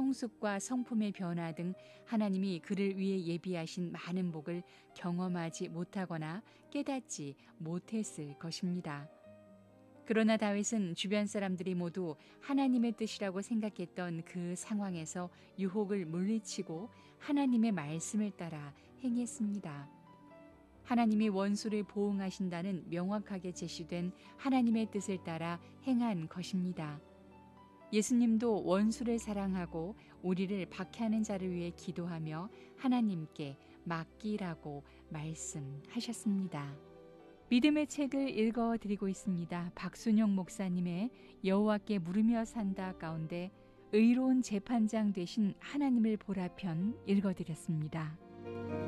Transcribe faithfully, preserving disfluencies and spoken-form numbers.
성숙과 성품의 변화 등 하나님이 그를 위해 예비하신 많은 복을 경험하지 못하거나 깨닫지 못했을 것입니다. 그러나 다윗은 주변 사람들이 모두 하나님의 뜻이라고 생각했던 그 상황에서 유혹을 물리치고 하나님의 말씀을 따라 행했습니다. 하나님이 원수를 보응하신다는 명확하게 제시된 하나님의 뜻을 따라 행한 것입니다. 예수님도 원수를 사랑하고 우리를 박해하는 자를 위해 기도하며 하나님께 맡기라고 말씀하셨습니다. 믿음의 책을 읽어드리고 있습니다. 박순영 목사님의 여호와께 물으며 산다 가운데 의로운 재판장 되신 하나님을 보라 편 읽어드렸습니다.